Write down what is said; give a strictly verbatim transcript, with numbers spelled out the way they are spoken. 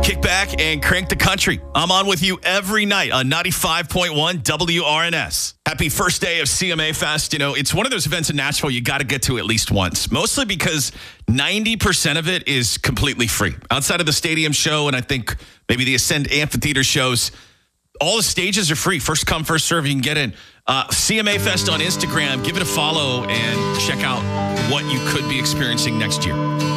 Kick back and crank the country. I'm on with you every night on ninety-five point one W R N S. Happy first day of C M A Fest. You know, it's one of those events in Nashville you got to get to at least once, mostly because ninety percent of it is completely free. Outside of the stadium show and I think maybe the Ascend Amphitheater shows, all the stages are free. First come, first serve. You can get in. Uh, C M A Fest on Instagram. Give it a follow and check out what you could be experiencing next year.